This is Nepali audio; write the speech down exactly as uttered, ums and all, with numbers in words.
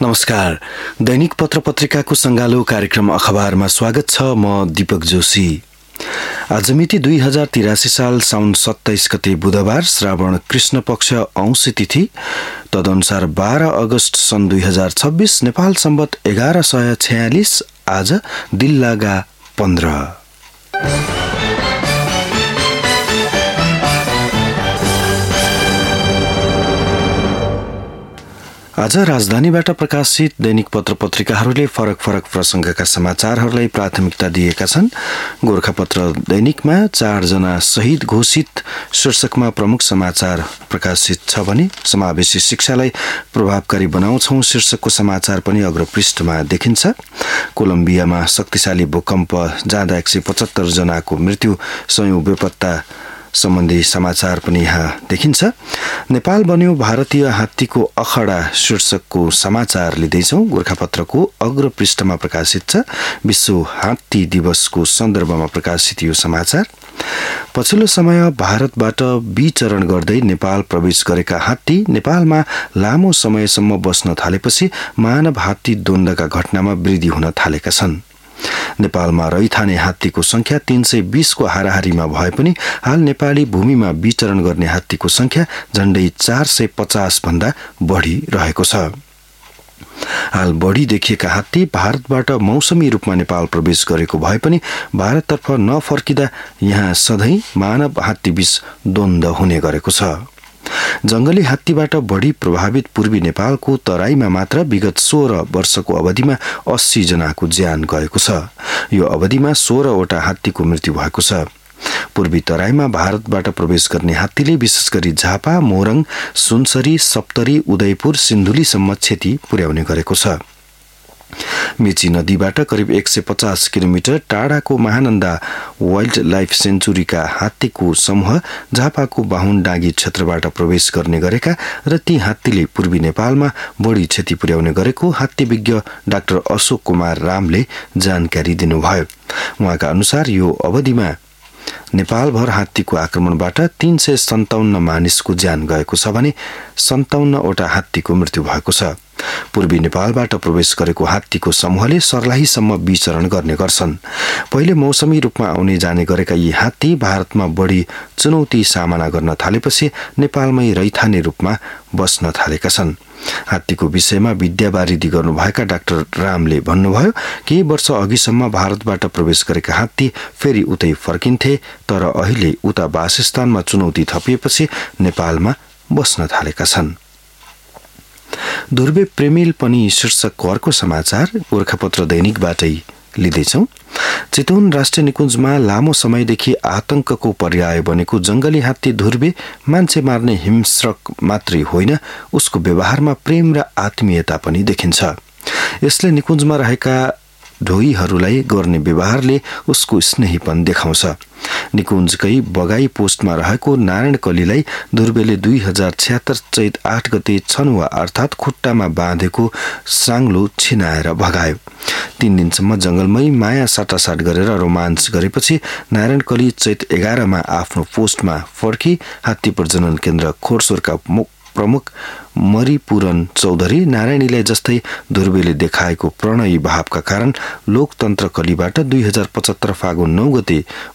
नमस्कार। दैनिक पत्र पत्रिकाको संगालो कार्यक्रम अखबारमा स्वागत छ। म दीपक जोशी। आज मिति दुई हजार तिरासी साल साउन सत्ताइस गते बुधबार, श्रावण कृष्ण पक्ष औँसी तिथि, तदनुसार बाह्र अगस्त सन् दुई हजार छब्बिस, नेपाल सम्बत एघार सय छयालिस, आज दिल्लागा पन्ध्र। आज राजधानीबाट प्रकाशित दैनिक पत्र पत्रिकाहरूले फरक फरक प्रसंगका समाचारहरूलाई प्राथमिकता दिएका छन्। गोरखापत्र दैनिकमा चारजना शहीद घोषित शीर्षकमा प्रमुख समाचार प्रकाशित छ भने समावेशी शिक्षालाई प्रभावकारी बनाउँछौं शीर्षकको समाचार पनि अग्रपृष्ठमा देखिन्छ। कोलम्बियामा शक्तिशाली भूकम्प जाँदा एक सय पचहत्तर जनाको मृत्यु, सयौं बेपत्ता सम्बन्धी समाचार पनि यहाँ देखिन्छ। नेपाल बन्यो भारतीय हात्तीको अखडा शीर्षकको समाचार लिँदैछौं। गोरखापत्रको अग्रपृष्ठमा प्रकाशित छ। विश्व हात्ती दिवसको सन्दर्भमा प्रकाशित यो समाचार। पछिल्लो समय भारतबाट विचरण गर्दै नेपाल प्रवेश गरेका हात्ती नेपालमा लामो समयसम्म बस्न थालेपछि मानव हात्ती द्वन्द्वका घटनामा वृद्धि हुन थालेका छन्। नेपालमा रैथाने हात्तीको संख्या तीन सय बीस को हाराहारीमा भए पनि हाल नेपाली भूमिमा विचरण गर्ने हात्तीको संख्या झण्डै चार सय पचास भन्दा बढी रहेको छ। हाल बढी देखिएका हात्ती भारतबाट मौसमी रूपमा नेपाल प्रवेश गरेको भए पनि भारततर्फ नफर्किँदा यहाँ सधैँ मानव हात्तीबीच द्वन्द्व हुने गरेको छ। जंगली हात्तीबाट बढी प्रभावित पूर्वी नेपालको तराईमा मात्र विगत सोह्र वर्षको अवधिमा अस्सी जनाको ज्यान गएको छ। यो अवधिमा सोह्रवटा हात्तीको मृत्यु भएको छ। पूर्वी तराईमा भारतबाट प्रवेश गर्ने हात्तीले विशेष गरी झापा, मोरङ, सुनसरी, सप्तरी, उदयपुर, सिन्धुलीसम्म क्षति पुर्याउने गरेको छ। मेची नदीबाट करिब एक सय पचास किलोमिटर टाढाको महानन्दा वाइल्ड लाइफ सेन्चुरीका हात्तीको समूह झापाको बाहुन डाँगी क्षेत्रबाट प्रवेश गर्ने गरेका र ती हात्तीले पूर्वी नेपालमा बढी क्षति पुर्याउने गरेको हात्ती विज्ञ डाक्टर अशोक कुमार रामले जानकारी दिनुभयो। उहाँका अनुसार यो अवधिमा नेपालभर हात्तीको आक्रमणबाट तीन सय सन्ताउन्न मानिसको ज्यान गएको छ भने सन्ताउन्नवटा हात्तीको मृत्यु भएको छ। पूर्वी नेपालबाट प्रवेश गरेको हात्तीको समूहले सर्लाहीसम्म विचरण गर्ने गर्छन्। पहिले मौसमी रूपमा आउने जाने गरेका यी हात्ती भारतमा बढी चुनौती सामना गर्न थालेपछि नेपालमै रैथाने रूपमा बस्न थालेका छन्। हात्तीको विषयमा विद्यावारिधि गर्नुभएका डाक्टर रामले भन्नुभयो, केही वर्ष अघिसम्म भारतबाट प्रवेश गरेका हात्ती फेरि उतै फर्किन्थे, तर अहिले उता वासस्थानमा चुनौती थपिएपछि नेपालमा बस्न थालेका छन्। दुर्बे प्रेमिल पनि शीर्षकको अर्को समाचार गोरखापत्र दैनिकबाटै लिँदैछौं। चितवन राष्ट्रिय निकुञ्जमा लामो समयदेखि आतंकको पर्याय बनेको जंगली हात्ती धुर्बे मान्छे मार्ने हिंस्रक मात्रै होइन, उसको व्यवहारमा प्रेम र आत्मीयता पनि देखिन्छ। यसले निकुञ्जमा रहेका ढोईहरूलाई गर्ने व्यवहारले उसको स्नेहीपन देखाउँछ। निकुञ्जकै बगाई पोस्टमा रहेको नारायणकलीलाई धुर्बेले दुई हजार छ्यात्तर चैत आठ गते छनुवा अर्थात खुट्टामा बाँधेको साङ्लो छिनाएर भगायो। तीन दिनसम्म जंगलमै माया साटासाट गरेर रोमाञ्च गरेपछि नारायणकली चैत एघारमा आफ्नो पोस्टमा फर्की हात्ती प्रजनन केन्द्र खोरसोरका प्रमुख मरिपुरन चौधरी नारायणीलाई जस्तै धुर्बेले देखाएको प्रणयी भावका कारण लोकतन्त्र कलीबाट दुई हजार पचहत्तर फागुन नौ गते